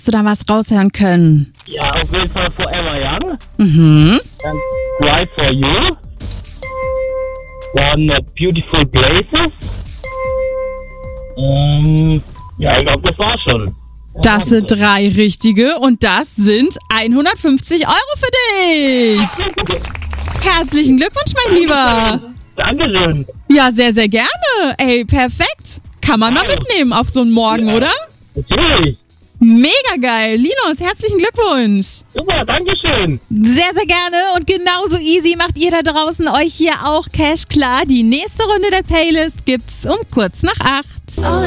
du da was raushören können? Ja, auf jeden Fall Forever Young. Mhm. Dann Cry for You. Dann Beautiful Places. Ja, ich glaube, das war's schon. Das sind 3 richtige und das sind 150 Euro für dich. Herzlichen Glückwunsch, mein Lieber. Dankeschön. Ja, sehr, sehr gerne. Ey, perfekt. Kann man mal mitnehmen auf so einen Morgen, oder? Natürlich. Mega geil. Linus, herzlichen Glückwunsch. Super, Dankeschön. Sehr, sehr gerne. Und genauso easy macht ihr da draußen euch hier auch Cash klar. Die nächste Runde der Playlist gibt's um kurz nach 8.